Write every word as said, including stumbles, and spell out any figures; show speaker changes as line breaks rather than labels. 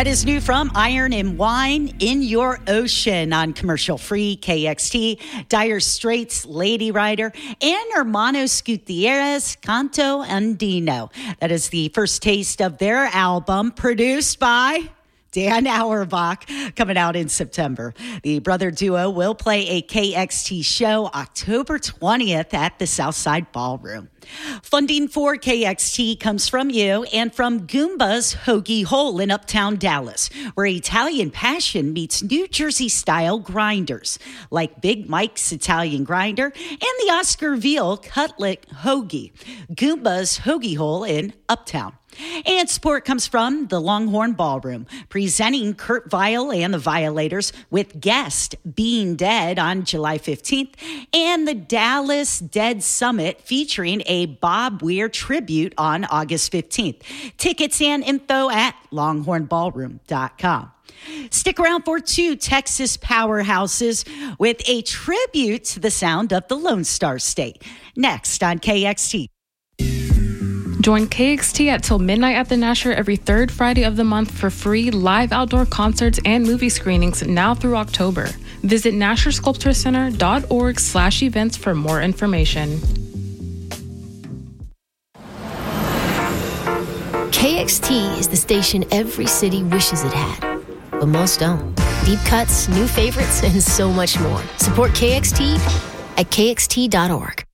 That is new from Iron and Wine, In Your Ocean on commercial-free K X T, Dire Straits, Lady Rider, and Hermanos Gutierrez, Canto Andino. That is the first taste of their album, produced by Dan Auerbach, coming out in September. The brother duo will play a K X T show October twentieth at the Southside Ballroom. Funding for K X T comes from you and from Goomba's Hoagie Hole in Uptown Dallas, where Italian passion meets New Jersey-style grinders, like Big Mike's Italian Grinder and the Oscar Veal Cutlet Hoagie. Goomba's Hoagie Hole in Uptown. And support comes from the Longhorn Ballroom, presenting Kurt Vile and the Violators with guest Being Dead on July fifteenth, and the Dallas Dead Summit featuring a Bob Weir tribute on August fifteenth. Tickets and info at longhorn ballroom dot com. Stick around for two Texas powerhouses with a tribute to the sound of the Lone Star State. Next on K X T.
Join K X T at Till Midnight at the Nasher every third Friday of the month for free live outdoor concerts and movie screenings now through October. Visit nasher sculpture center dot org slash events for more information.
K X T is the station every city wishes it had, but most don't. Deep cuts, new favorites, and so much more. Support K X T at K X T dot org.